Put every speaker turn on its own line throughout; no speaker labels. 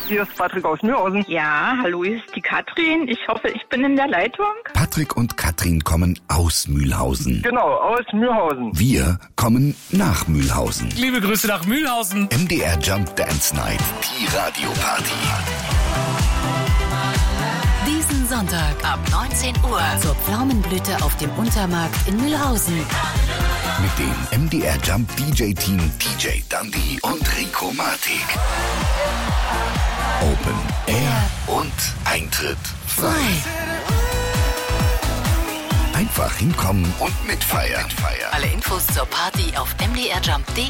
Hier ist Patrick aus Mühlhausen.
Ja, hallo, hier ist die Katrin. Ich hoffe, ich bin in der Leitung.
Patrick und Katrin kommen aus Mühlhausen.
Genau, aus Mühlhausen.
Wir kommen nach Mühlhausen.
Liebe Grüße nach Mühlhausen.
MDR Jump Dance Night, die Radioparty.
Diesen Sonntag ab 19 Uhr zur Pflaumenblüte auf dem Untermarkt in Mühlhausen.
Mit dem MDR Jump DJ-Team DJ Dundee und Rico Matic. Open Air und Eintritt frei. Einfach hinkommen und mitfeiern.
Alle Infos zur Party auf mdrjump.de.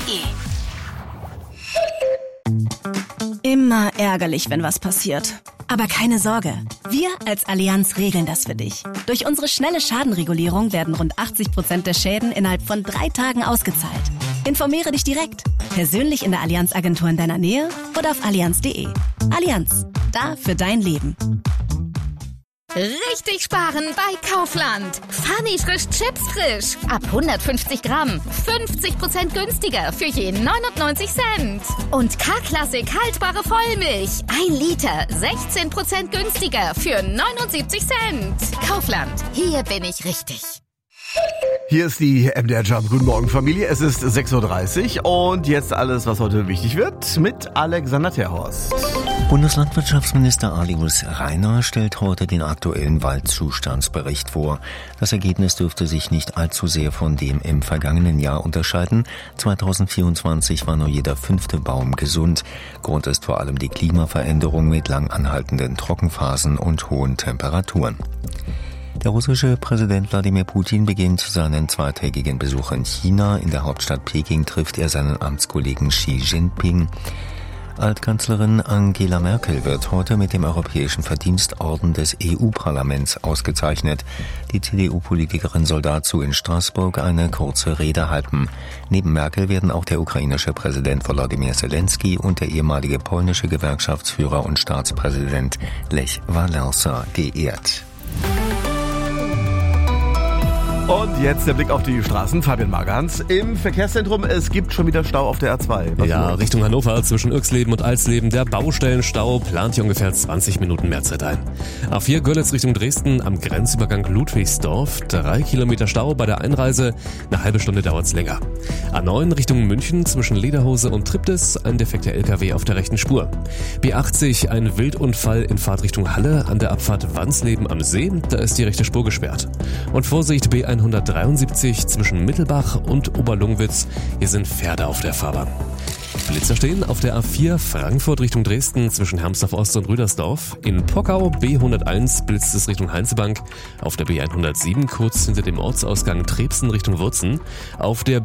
Immer ärgerlich, wenn was passiert. Aber keine Sorge, wir als Allianz regeln das für dich. Durch unsere schnelle Schadenregulierung werden rund 80% der Schäden innerhalb von 3 Tagen ausgezahlt. Informiere dich direkt, persönlich in der Allianz-Agentur in deiner Nähe oder auf allianz.de. Allianz, da für dein Leben.
Richtig sparen bei Kaufland. Funny frisch Chips frisch. Ab 150 Gramm. 50% günstiger für je 99 Cent. Und K-Klassik haltbare Vollmilch. 1 Liter. 16% günstiger für 79 Cent. Kaufland. Hier bin ich richtig.
Hier ist die MDR Jump. Guten Morgen, Familie. Es ist 6.30 Uhr und jetzt alles, was heute wichtig wird, mit Alexander Terhorst.
Bundeslandwirtschaftsminister Alois Rainer stellt heute den aktuellen Waldzustandsbericht vor. Das Ergebnis dürfte sich nicht allzu sehr von dem im vergangenen Jahr unterscheiden. 2024 war nur jeder 5. Baum gesund. Grund ist vor allem die Klimaveränderung mit lang anhaltenden Trockenphasen und hohen Temperaturen. Der russische Präsident Wladimir Putin beginnt seinen 2-tägigen Besuch in China. In der Hauptstadt Peking trifft er seinen Amtskollegen Xi Jinping. Altkanzlerin Angela Merkel wird heute mit dem Europäischen Verdienstorden des EU-Parlaments ausgezeichnet. Die CDU-Politikerin soll dazu in Straßburg eine kurze Rede halten. Neben Merkel werden auch der ukrainische Präsident Volodymyr Zelensky und der ehemalige polnische Gewerkschaftsführer und Staatspräsident Lech Wałęsa geehrt.
Und jetzt der Blick auf die Straßen. Fabian Margans. Im Verkehrszentrum, es gibt schon wieder Stau auf der A2.
Richtung Hannover zwischen Irxleben und Alsleben. Der Baustellenstau plant hier ungefähr 20 Minuten Mehrzeit ein. A4 Görlitz Richtung Dresden am Grenzübergang Ludwigsdorf. 3 Kilometer Stau bei der Einreise. Eine halbe Stunde dauert's länger. A9 Richtung München zwischen Lederhose und Triptis. Ein defekter LKW auf der rechten Spur. B80 ein Wildunfall in Fahrtrichtung Halle an der Abfahrt Wansleben am See. Da ist die rechte Spur gesperrt. Und Vorsicht, B173 zwischen Mittelbach und Oberlungwitz. Hier sind Pferde auf der Fahrbahn. Blitzer stehen auf der A4 Frankfurt Richtung Dresden zwischen Hermsdorf Ost und Rüdersdorf. In Pockau B101 blitzt es Richtung Heinzebank. Auf der B107 kurz hinter dem Ortsausgang Trebsen Richtung Wurzen. Auf der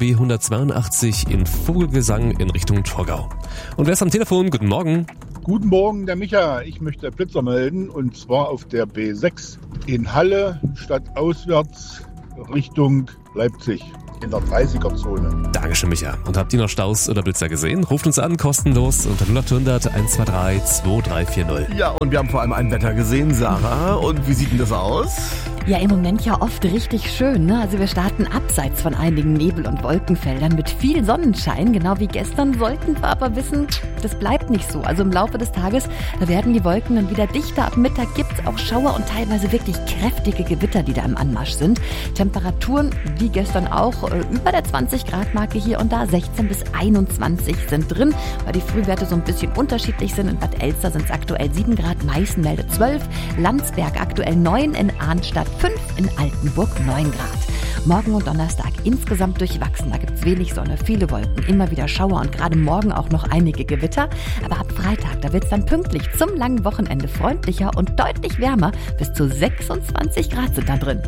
B182 in Vogelgesang in Richtung Torgau. Und wer ist am Telefon? Guten Morgen.
Guten Morgen, der Micha. Ich möchte Blitzer melden und zwar auf der B6 in Halle stadtauswärts Richtung Leipzig in der 30er-Zone.
Dankeschön, Micha. Und habt ihr noch Staus oder Blitzer gesehen? Ruft uns an, kostenlos unter 0800 123 2340.
Ja, und wir haben vor allem ein Wetter gesehen, Sarah. Und wie sieht denn das aus?
Ja, im Moment ja oft richtig schön, ne? Also wir starten abseits von einigen Nebel- und Wolkenfeldern mit viel Sonnenschein. Genau wie gestern sollten wir aber wissen, das bleibt nicht so. Also im Laufe des Tages, da werden die Wolken dann wieder dichter. Ab Mittag gibt's auch Schauer und teilweise wirklich kräftige Gewitter, die da im Anmarsch sind. Temperaturen, wie gestern auch, über der 20-Grad-Marke hier und da. 16 bis 21 sind drin, weil die Frühwerte so ein bisschen unterschiedlich sind. In Bad Elster sind es aktuell 7 Grad, Meißen meldet 12, Landsberg aktuell 9, in Arnstadt 5, in Altenburg 9 Grad. Morgen und Donnerstag insgesamt durchwachsen. Da gibt's wenig Sonne, viele Wolken, immer wieder Schauer und gerade morgen auch noch einige Gewitter. Aber ab Freitag, da wird's dann pünktlich zum langen Wochenende freundlicher und deutlich wärmer. Bis zu 26 Grad sind da drin.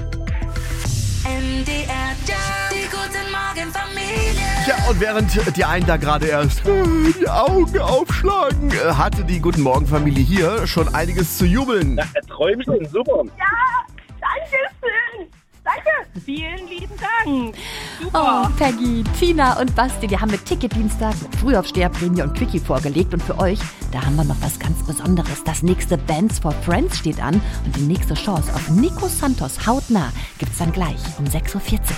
Ja, und während die einen da gerade erst die Augen aufschlagen, hatte die Guten Morgen Familie hier schon einiges zu jubeln.
Ja, Träumchen, super.
Ja, danke schön. Danke. Vielen lieben Dank.
Oh, Peggy, Tina und Basti, die haben mit Ticketdienstag, Frühaufsteherprämie und Quickie vorgelegt. Und für euch, da haben wir noch was ganz Besonderes. Das nächste Bands for Friends steht an und die nächste Chance auf Nico Santos hautnah gibt's dann gleich um 6.40 Uhr.